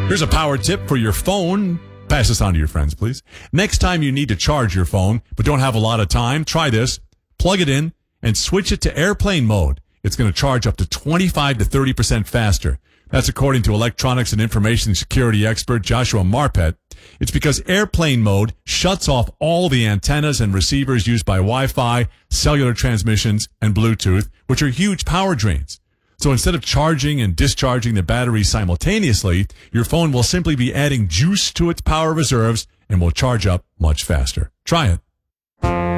Here's a power tip for your phone. Pass this on to your friends, please. Next time you need to charge your phone but don't have a lot of time, try this. Plug it in and switch it to airplane mode. It's going to charge up to 25 to 30% faster. That's according to electronics and information security expert Joshua Marpet. It's because airplane mode shuts off all the antennas and receivers used by Wi-Fi, cellular transmissions, and Bluetooth, which are huge power drains. So instead of charging and discharging the battery simultaneously, your phone will simply be adding juice to its power reserves and will charge up much faster. Try it.